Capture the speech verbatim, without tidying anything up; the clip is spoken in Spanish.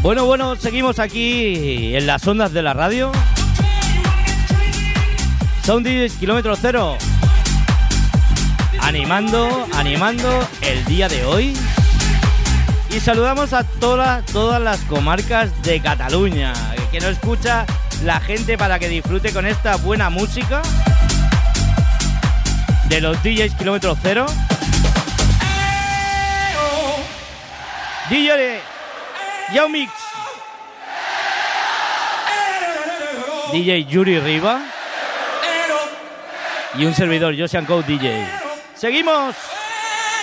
Bueno, bueno, seguimos aquí en las ondas de la radio. Sound D Js Kilómetro Cero. Animando, animando el día de hoy. Y saludamos a todas, todas las comarcas de Cataluña, que nos escucha la gente para que disfrute con esta buena música de los D Js Kilómetro Cero. D J Yaumix, D J Yuri Riva y un servidor, Josian Code D J. ¡Seguimos!